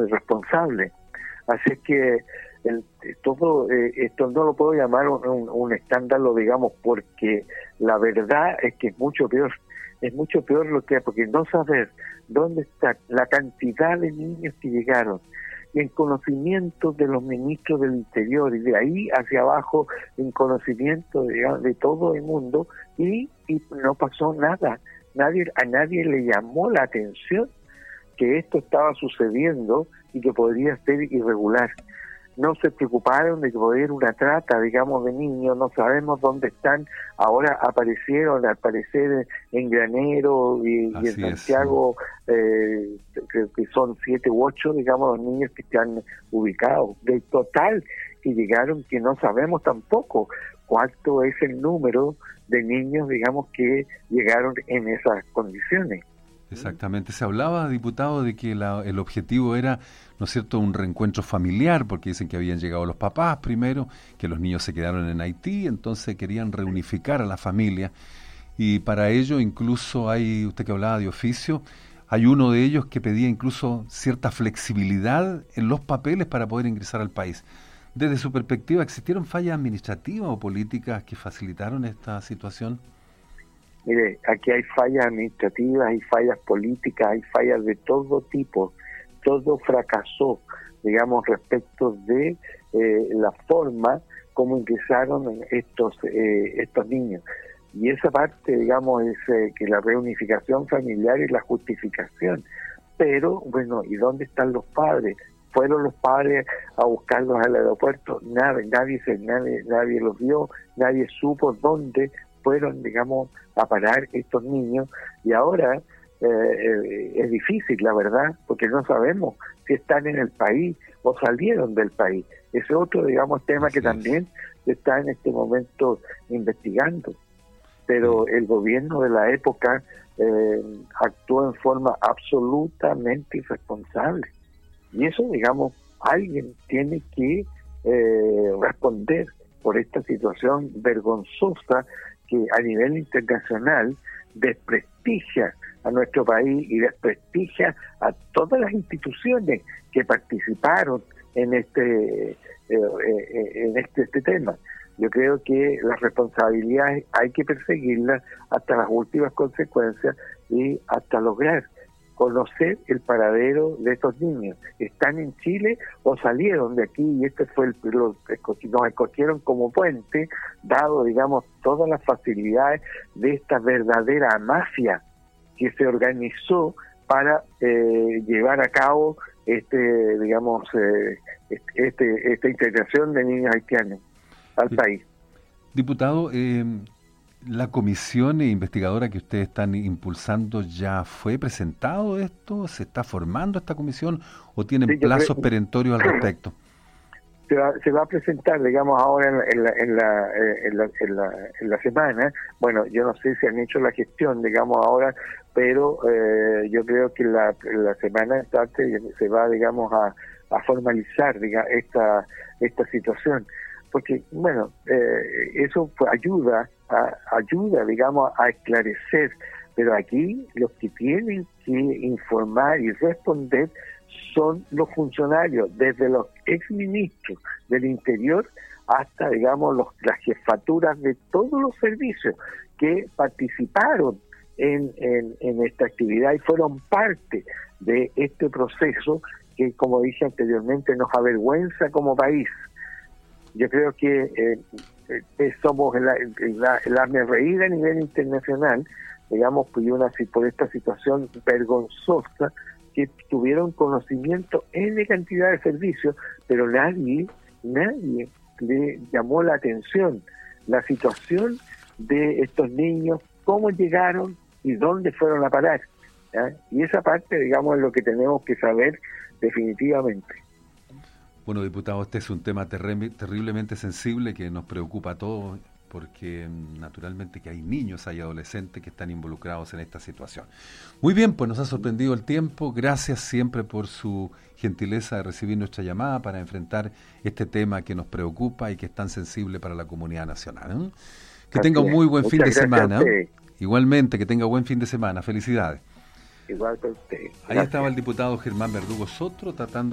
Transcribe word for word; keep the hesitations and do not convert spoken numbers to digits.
digamos, irresponsable. Así que el, todo eh, esto no lo puedo llamar un, un, un escándalo, digamos, porque la verdad es que es mucho peor. Es mucho peor lo que, porque no saber dónde está la cantidad de niños que llegaron, y en conocimiento de los ministros del Interior, y de ahí hacia abajo en conocimiento de, de todo el mundo, y, y no pasó nada. Nadie, a nadie le llamó la atención que esto estaba sucediendo y que podría ser irregular. No se preocuparon de que podía haber una trata, digamos, de niños, no sabemos dónde están. Ahora aparecieron, al parecer, en Granero y, y en Santiago, es, sí. eh, que, que son siete u ocho, digamos, los niños que están ubicados. Del total que llegaron, que no sabemos tampoco cuánto es el número de niños, digamos, que llegaron en esas condiciones. Exactamente. Se hablaba, diputado, de que la, el objetivo era, ¿no es cierto?, un reencuentro familiar, porque dicen que habían llegado los papás primero, que los niños se quedaron en Haití, entonces querían reunificar a la familia, y para ello incluso hay, usted que hablaba de oficio, hay uno de ellos que pedía incluso cierta flexibilidad en los papeles para poder ingresar al país. Desde su perspectiva, ¿existieron fallas administrativas o políticas que facilitaron esta situación? Mire, aquí hay fallas administrativas, hay fallas políticas, hay fallas de todo tipo. Todo fracasó, digamos, respecto de eh, la forma como ingresaron estos eh, estos niños. Y esa parte, digamos, es eh, que la reunificación familiar y la justificación. Pero, bueno, ¿y dónde están los padres? Fueron los padres a buscarlos al aeropuerto, nada, nadie, se, nadie, nadie los vio, nadie supo dónde fueron, digamos, a parar estos niños, y ahora eh, eh, es difícil, la verdad, porque no sabemos si están en el país o salieron del país. Ese es otro, digamos, tema que también se está en este momento investigando. Pero el gobierno de la época eh, actuó en forma absolutamente irresponsable. Y eso, digamos, alguien tiene que eh, responder por esta situación vergonzosa que a nivel internacional desprestigia a nuestro país y desprestigia a todas las instituciones que participaron en este eh, eh, en este, este tema. Yo creo que las responsabilidades hay que perseguirlas hasta las últimas consecuencias y hasta lograr conocer el paradero de estos niños. ¿Están en Chile o salieron de aquí? Y este fue el, los, nos escogieron como puente, dado, digamos, todas las facilidades de esta verdadera mafia que se organizó para eh, llevar a cabo este, digamos, eh, este, esta integración de niños haitianos al eh, país. Diputado, eh, ¿la comisión investigadora que ustedes están impulsando ya fue presentado esto? ¿Se está formando esta comisión o tienen sí, plazos creo, perentorios al respecto? Se va, se va a presentar, digamos, ahora en la, en, la, en, la, en, la, en la semana. Bueno, yo no sé si han hecho la gestión, digamos, ahora, pero eh, yo creo que la, la semana entrante se va, digamos, a, a formalizar, digamos, esta, esta situación. Porque, bueno, eh, eso ayuda, a, ayuda, digamos, a esclarecer, pero aquí los que tienen que informar y responder son los funcionarios, desde los exministros del Interior hasta, digamos, los, las jefaturas de todos los servicios que participaron en, en, en esta actividad y fueron parte de este proceso que, como dije anteriormente, nos avergüenza como país. Yo creo que eh, eh, somos la, la, la me reír a nivel internacional, digamos, por, una, por esta situación vergonzosa, que tuvieron conocimiento en de cantidad de servicios, pero nadie, nadie le llamó la atención la situación de estos niños, cómo llegaron y dónde fueron a parar, ¿ya? Y esa parte, digamos, es lo que tenemos que saber definitivamente. Bueno, diputado, este es un tema terri- terriblemente sensible que nos preocupa a todos, porque naturalmente que hay niños, hay adolescentes que están involucrados en esta situación. Muy bien, pues nos ha sorprendido el tiempo. Gracias siempre por su gentileza de recibir nuestra llamada para enfrentar este tema que nos preocupa y que es tan sensible para la comunidad nacional, ¿eh? Que tenga un muy buen fin de semana. Igualmente, que tenga buen fin de semana. Felicidades. Igual que usted. Ahí estaba el diputado Germán Verdugo Sotro tratando